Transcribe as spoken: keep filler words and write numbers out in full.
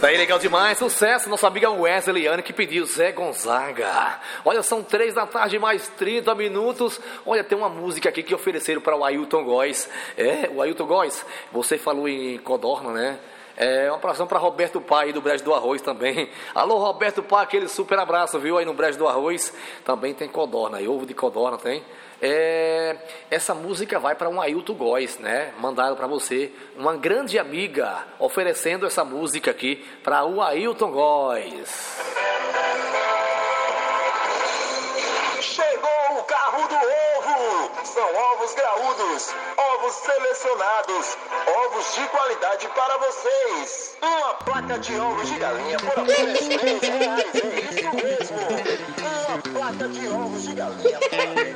Daí legal demais, sucesso, nossa amiga Wesley Anne que pediu Zé Gonzaga. Olha, são três da tarde mais trinta minutos. Olha, tem uma música aqui que ofereceram para o Ailton Góes. É, o Ailton Góes, você falou em Codorna, né? É uma abração para Roberto Pá aí do Brejo do Arroz também. Alô, Roberto Pá, aquele super abraço, viu? Aí no Brejo do Arroz também tem Codorna, aí ovo de Codorna tem. É, essa música vai para um Ailton Góes, né? Mandaram para você uma grande amiga oferecendo essa música aqui para o Ailton Góes. Chegou o carro do ovo! São ovos graúdos, ovos selecionados, ovos de qualidade para vocês. Uma placa de ovos de galinha por apenas três reais, é isso mesmo. Uma placa de ovos de galinha.